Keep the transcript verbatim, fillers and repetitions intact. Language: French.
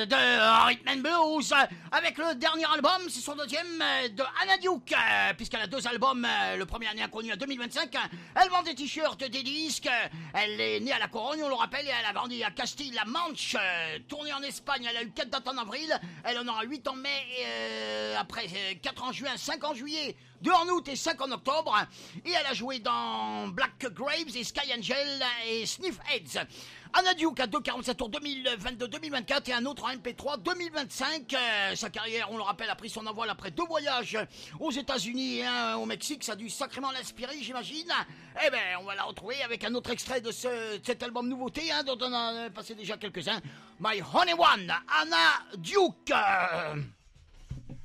hein, de Rhythm and Blues, avec le dernier album, c'est son deuxième, euh, de Anna Duke, euh, puisqu'elle a deux albums, euh, le premier année inconnue en deux mille vingt-cinq, elle vend des t-shirts, des disques, elle est née à La Corogne, on le rappelle, et elle a grandi à Castille-La Manche, euh, tournée en Espagne, elle a eu quatre dates en avril, elle en aura huit en mai, et, euh, après euh, quatre en juin, cinq en juillet, deux en août et cinq en octobre, et elle a joué dans Black Graves et Sky Angel et Sniff Heads. Anna Duke a deux quarante-sept tours deux mille vingt-deux deux mille vingt-quatre et un autre en M P trois deux mille vingt-cinq. Euh, sa carrière, on le rappelle, a pris son envol après deux voyages aux États-Unis et un au Mexique. Ça a dû sacrément l'inspirer, j'imagine. Eh ben, on va la retrouver avec un autre extrait de, ce, de cet album nouveauté, hein, dont on a passé déjà quelques-uns. My Honey One, Anna Duke.